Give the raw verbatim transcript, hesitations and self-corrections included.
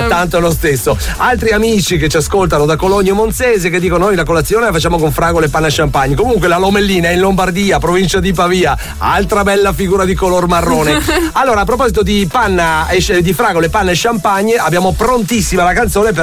tanto è lo stesso. Altri amici che ci ascoltano da Cologno e Monzese che dicono noi la colazione la facciamo con fragole e panna champagne. Comunque la Lomellina è in Lombardia, provincia di Pavia, altra bella figura di color marrone. Allora, a proposito di panna e di fragole, panna e champagne, abbiamo prontissima la canzone per